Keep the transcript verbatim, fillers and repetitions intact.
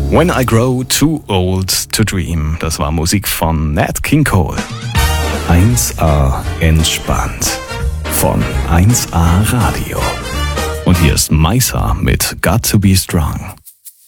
When I Grow Too Old to Dream. Das war Musik von Nat King Cole. eins A entspannt von eins A Radio. Und hier ist Maisa mit Got to Be Strong.